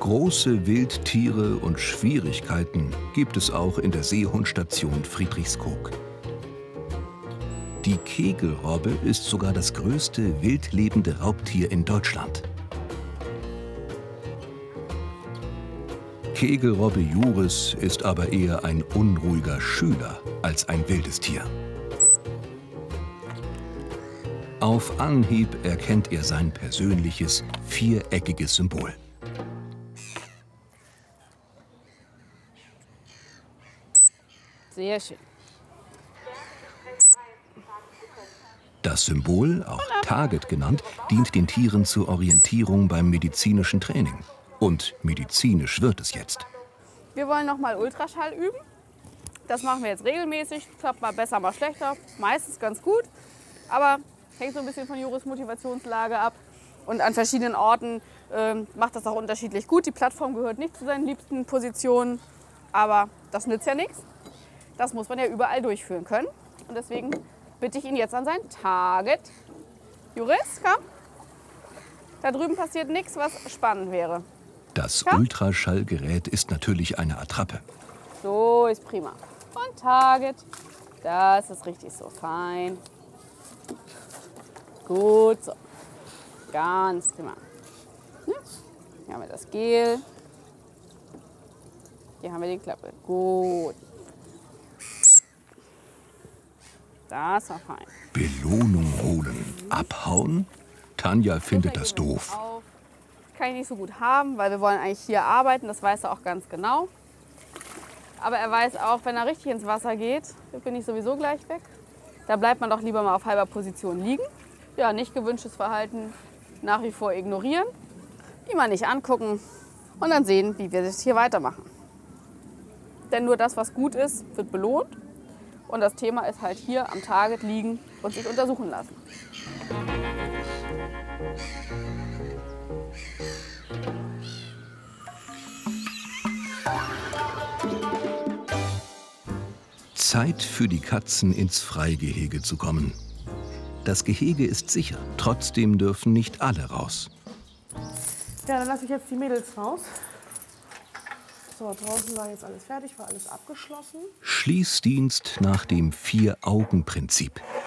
Große Wildtiere und Schwierigkeiten gibt es auch in der Seehundstation Friedrichskoog. Die Kegelrobbe ist sogar das größte wildlebende Raubtier in Deutschland. Kegelrobbe Juris ist aber eher ein unruhiger Schüler als ein wildes Tier. Auf Anhieb erkennt er sein persönliches viereckiges Symbol. Sehr schön. Das Symbol, auch Target genannt, dient den Tieren zur Orientierung beim medizinischen Training. Und medizinisch wird es jetzt. Wir wollen noch mal Ultraschall üben. Das machen wir jetzt regelmäßig. Klappt mal besser, mal schlechter. Meistens ganz gut. Aber hängt so ein bisschen von Juris Motivationslage ab. Und an verschiedenen Orten macht das auch unterschiedlich gut. Die Plattform gehört nicht zu seinen liebsten Positionen. Aber das nützt ja nichts. Das muss man ja überall durchführen können. Und deswegen bitte ich ihn jetzt an sein Target. Juris, komm. Da drüben passiert nichts, was spannend wäre. Das Ultraschallgerät ist natürlich eine Attrappe. So ist prima. Und Target. Das ist richtig so. Fein. Gut so. Ganz prima. Hier haben wir das Gel. Hier haben wir die Klappe. Gut. Das war fein. Belohnung holen, abhauen? Tanja findet das doof. Kann ich nicht so gut haben, weil wir wollen eigentlich hier arbeiten. Das weiß er auch ganz genau. Aber er weiß auch, wenn er richtig ins Wasser geht, bin ich sowieso gleich weg. Da bleibt man doch lieber mal auf halber Position liegen. Ja, nicht gewünschtes Verhalten nach wie vor ignorieren. Immer nicht angucken und dann sehen, wie wir das hier weitermachen. Denn nur das, was gut ist, wird belohnt. Und das Thema ist halt hier am Target liegen und sich untersuchen lassen. Zeit für die Katzen ins Freigehege zu kommen. Das Gehege ist sicher, trotzdem dürfen nicht alle raus. Ja, dann lasse ich jetzt die Mädels raus. So, draußen war jetzt alles fertig, war alles abgeschlossen. Schließdienst nach dem Vier-Augen-Prinzip.